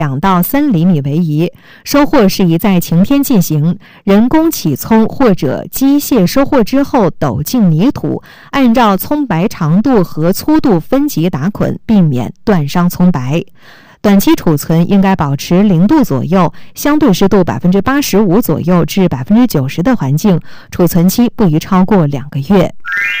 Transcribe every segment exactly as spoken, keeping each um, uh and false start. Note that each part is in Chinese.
两到三厘米为宜。收获适宜在晴天进行，人工起葱或者机械收获之后抖进泥土，按照葱白长度和粗度分级打捆，避免断伤葱白。短期储存应该保持零度左右，相对湿度百分之八十五左右至百分之九十的环境，储存期不宜超过两个月。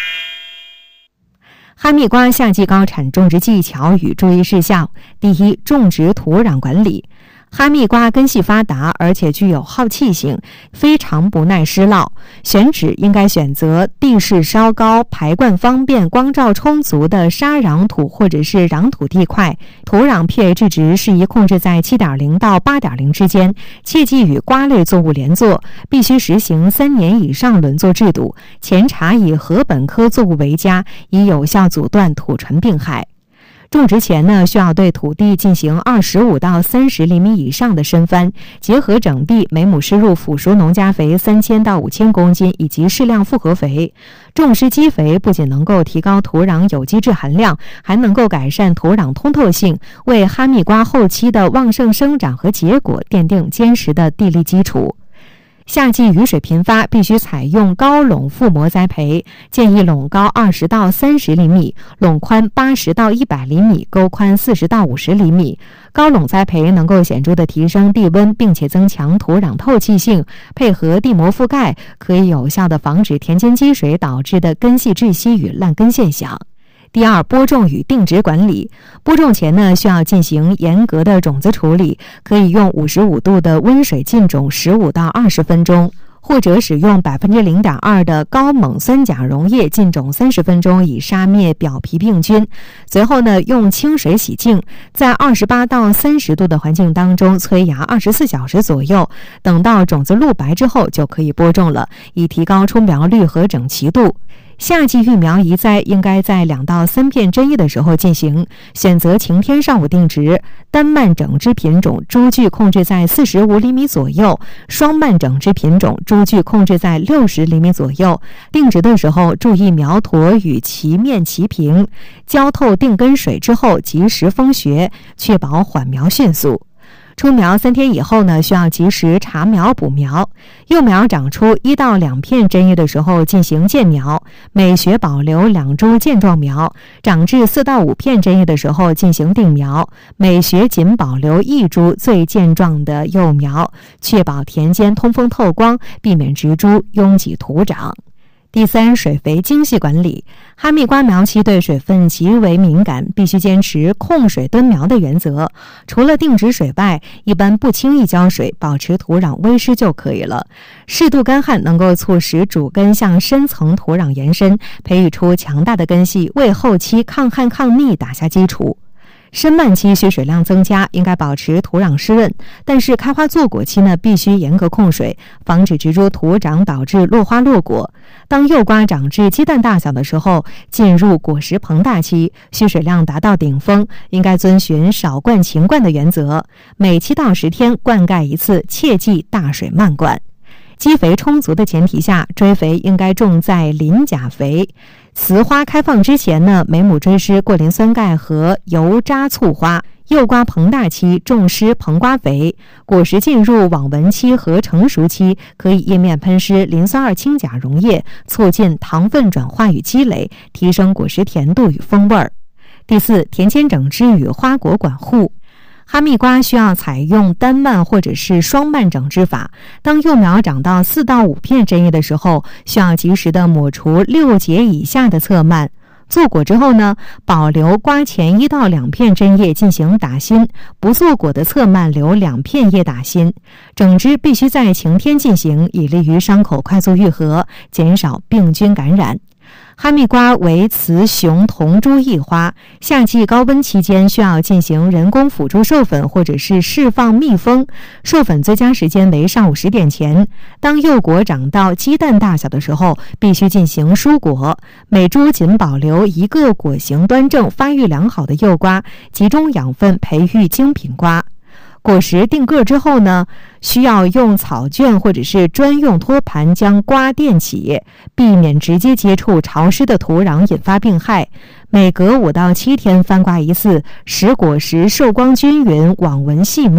哈密瓜夏季高产种植技巧与注意事项：第一，种植土壤管理。哈密瓜根系发达，而且具有好气性，非常不耐湿涝。选址应该选择地势稍高、排灌方便、光照充足的沙壤土或者是壤土地块。土壤 pH 值适宜控制在 七点零 到 八点零 之间，切忌与瓜类作物连作，必须实行三年以上轮作制度。前查以禾本科作物为佳，以有效阻断土传病害。种植前呢，需要对土地进行二十五到三十厘米以上的深翻，结合整地，每亩施入腐熟农家肥三千到五千公斤，以及适量复合肥。种施基肥不仅能够提高土壤有机质含量，还能够改善土壤通透性，为哈密瓜后期的旺盛生长和结果奠定坚实的地力基础。夏季雨水频发，必须采用高垄覆膜栽培，建议垄高二十到三十厘米，垄宽八十到一百厘米，沟宽四十到五十厘米。高垄栽培能够显著地提升地温，并且增强土壤透气性，配合地膜覆盖，可以有效地防止田间积水导致的根系窒息与烂根现象。第二，播种与定植管理。播种前呢，需要进行严格的种子处理，可以用五十五度的温水浸种十五到二十分钟，或者使用 百分之零点二 的高锰酸钾溶液浸种三十分钟，以杀灭表皮病菌。随后呢，用清水洗净，在二十八到三十度的环境当中催芽二十四小时左右，等到种子露白之后就可以播种了，以提高出苗率和整齐度。夏季育苗移栽应该在两到三片针叶的时候进行，选择晴天上午定植。单蔓整枝品种株距控制在四十五厘米左右，双蔓整枝品种株距控制在六十厘米左右。定植的时候注意苗垛与其面齐平，浇透定根水之后及时封穴，确保缓苗迅速。出苗三天以后呢，需要及时查苗补苗。幼苗长出一到两片针叶的时候进行间苗，每穴保留两株健壮苗。长至四到五片针叶的时候进行定苗，每穴仅保留一株最健壮的幼苗，确保田间通风透光，避免植株拥挤土壤。第三，水肥精细管理。哈密瓜苗期对水分极为敏感，必须坚持控水蹲苗的原则。除了定植水外，一般不轻易浇水，保持土壤微湿就可以了。适度干旱能够促使主根向深层土壤延伸，培育出强大的根系，为后期抗旱抗逆打下基础。深蔓期需水量增加，应该保持土壤湿润，但是开花坐果期呢，必须严格控水，防止植株徒长导致落花落果。当幼瓜长至鸡蛋大小的时候，进入果实膨大期，需水量达到顶峰，应该遵循少灌勤灌的原则，每七到十天灌溉一次，切忌大水漫灌。基肥充足的前提下，追肥应该重在磷钾肥。雌花开放之前呢，每亩追施过磷酸钙和油渣醋花。幼瓜膨大期重施膨瓜肥，果实进入网纹期和成熟期，可以叶面喷施磷酸二氢钾溶液，促进糖分转化与积累，提升果实甜度与风味儿。第四，田间整枝与花果管护。哈密瓜需要采用单蔓或者是双蔓整枝法。当幼苗长到四到五片针叶的时候，需要及时的抹除六节以下的侧蔓。做果之后呢，保留瓜前一到两片针叶进行打心，不做果的侧蔓留两片叶打心。整枝必须在晴天进行，以利于伤口快速愈合，减少病菌感染。哈密瓜为雌雄同株异花，夏季高温期间需要进行人工辅助授粉或者是释放蜜蜂。授粉最佳时间为上午十点前。当幼果长到鸡蛋大小的时候，必须进行疏果，每株仅保留一个果形端正、发育良好的幼瓜，集中养分培育精品瓜。果实定个之后呢，需要用草卷或者是专用托盘将瓜垫起，避免直接接触潮湿的土壤引发病害。每隔五到七天翻瓜一次，使果实受光均匀，网纹细密。